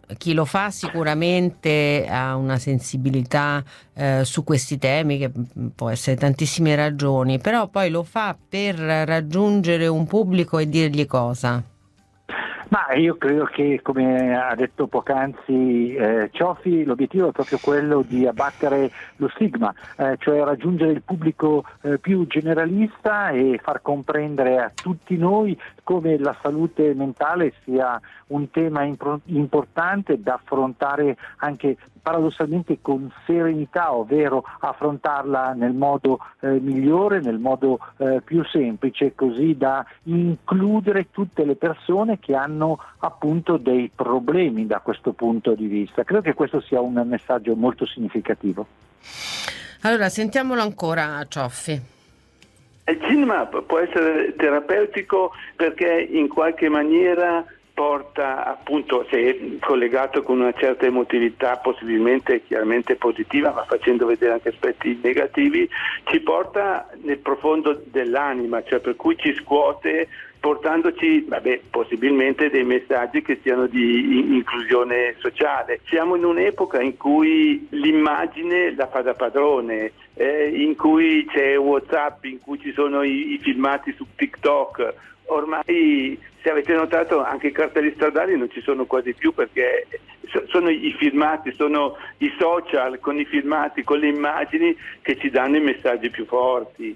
chi lo fa sicuramente ha una sensibilità su questi temi, che può essere tantissime ragioni, però poi lo fa per raggiungere un pubblico e dirgli cosa? Ma io credo che, come ha detto poc'anzi Cioffi, l'obiettivo è proprio quello di abbattere lo stigma, cioè raggiungere il pubblico più generalista e far comprendere a tutti noi come la salute mentale sia un tema importante da affrontare anche paradossalmente con serenità, ovvero affrontarla nel modo migliore, nel modo più semplice, così da includere tutte le persone che hanno appunto dei problemi da questo punto di vista. Credo che questo sia un messaggio molto significativo. Allora, sentiamolo ancora, Cioffi. Il cinema può essere terapeutico perché in qualche maniera porta, appunto, se è collegato con una certa emotività, possibilmente chiaramente positiva, ma facendo vedere anche aspetti negativi, ci porta nel profondo dell'anima, cioè per cui ci scuote, portandoci possibilmente dei messaggi che siano di inclusione sociale. Siamo in un'epoca in cui l'immagine la fa da padrone, in cui c'è WhatsApp, in cui ci sono i filmati su TikTok. Ormai, se avete notato, anche i cartelli stradali non ci sono quasi più, perché sono i filmati, sono i social con i filmati, con le immagini che ci danno i messaggi più forti.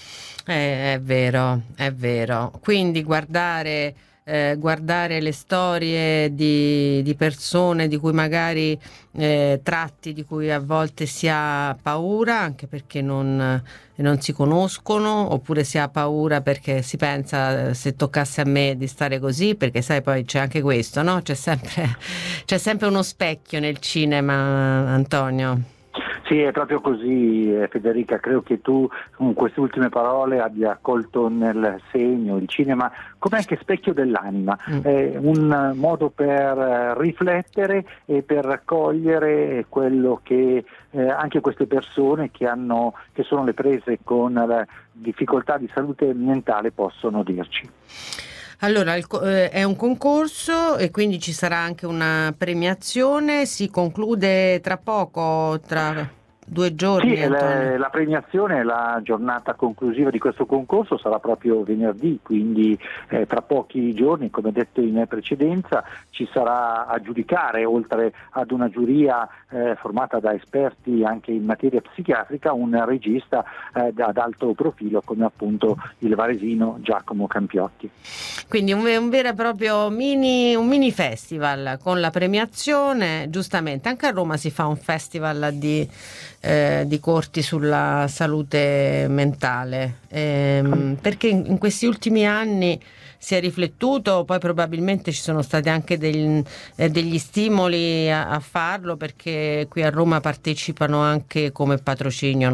È vero, è vero. Quindi guardare le storie di persone di cui magari tratti, di cui a volte si ha paura, anche perché non si conoscono, oppure si ha paura perché si pensa se toccasse a me di stare così, perché sai, poi c'è anche questo, no? C'è sempre uno specchio nel cinema, Antonio. Sì, è proprio così, Federica. Credo che tu con queste ultime parole abbia colto nel segno il cinema come anche specchio dell'anima, è un modo per riflettere e per raccogliere quello che anche queste persone che sono le prese con la difficoltà di salute mentale possono dirci. Allora, è un concorso e quindi ci sarà anche una premiazione, si conclude tra poco, tra 2 giorni, Sì, Antonio. la premiazione, la giornata conclusiva di questo concorso sarà proprio venerdì, quindi tra pochi giorni, come detto in precedenza, ci sarà a giudicare, oltre ad una giuria formata da esperti anche in materia psichiatrica, un regista ad alto profilo come appunto il varesino Giacomo Campiotti. Quindi un vero e proprio un mini festival con la premiazione. Giustamente anche a Roma si fa un festival di corti sulla salute mentale, perché in questi ultimi anni si è riflettuto, poi probabilmente ci sono stati anche degli stimoli a farlo, perché qui a Roma partecipano anche come patrocinio